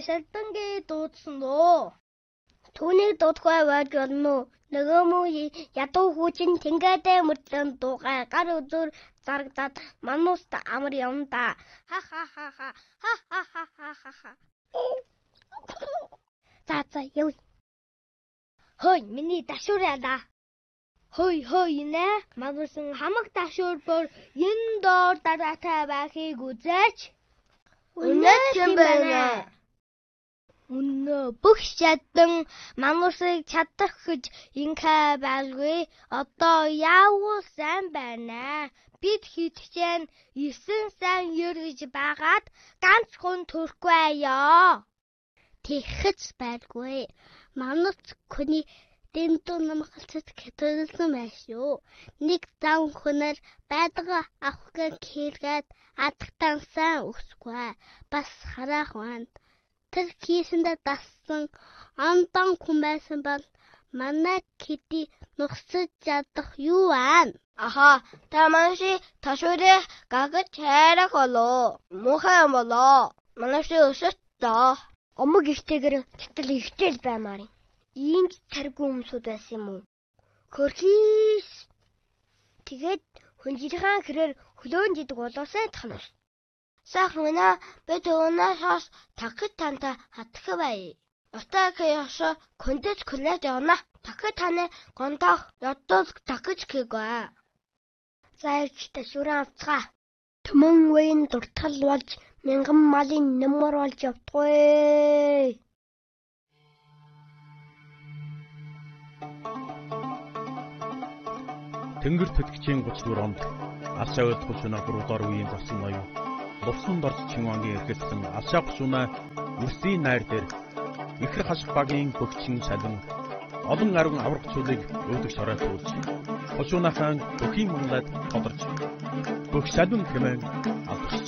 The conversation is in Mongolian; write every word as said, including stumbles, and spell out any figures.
шалдангийн дуудсан дөө. Түүнийг дуудахгүй байж болно уу? Нөгөө муу ядуу хүүчин тэнгэрдээ мөрдлөн дуугай гар өдөр зарагдаад манууст амар явна да. Ха ха ха ха ха ха ха ха ха. За за яв. Хөөе, миний дашуураа да. Хөөе хөөе нэ. Магсан хамаг дашуур бүр энэ доор дараатай байхыг үзээч. Үнэ тийм байна. Үнэ бүх шатан манусыг чадах гэж инхэ байлгүй. Одоо яавал сайн байна. Бид хитчэн есөн сайн ергэж байгаад ганц хүн төрөхгүй аяа. Тэгэхэж байлгүй. Манус хүний дэндүү намгалцад гэтэлсэн байх шүү. Нэг зам хүнээр байдгаа авах гэж хэлгээд адагтан сайн өсгүй. Бас хараах байна. Тэр хийсэндээ дассан онтон хүн байсан бол манай хэди нухсаж чадах юу байна? Аха, та манши ташуурыг гагаж хайрах болоо. Муухай юм болоо. Манши өсөж таа. Омог ихтэйгэр тэтэл ихтэл баймаар. Ийм царгүй өмсүүд байсан юм уу? Хөрхийс. Тэгээд хүнжирхэн хэрээр хөлөөн жидэг болоосай тахнаас. Сайхна бид өнөөс хас такт танта хатх бай. Остак яша кондэц конэт явна. Такт таны гонтох яддол такч гэгээ. Зайч ташуураа авцгаа. Төмөн үеийн дуртал болж мянган малын нэмэр болж явдгүй. Тэнгэр төдгчийн гуч дүр онд Алшаа өлтгөл шунаа гурвдаар үеийн зовсон ноён Лувсан дорж Чинвангийн эрхэлсэн Алшаа гушуунаа Үрсийн найр дээр ихэр хаших багийн бөгчин шалан олон арван аврах цулыг өөдөг сорой туулж гушуунаахан бүхийн мөнлөд тодорч бүх шалан хэмээн алдарч